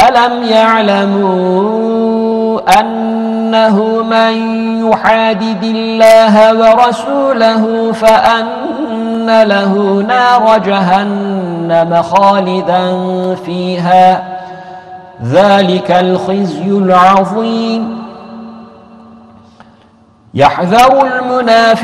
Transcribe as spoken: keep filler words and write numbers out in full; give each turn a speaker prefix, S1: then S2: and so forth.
S1: ألم يعلموا أنه من يحادد الله ورسوله فأن له نار جهنم خالدا فيها ذلك الخزي العظيم. يحذر المنافقين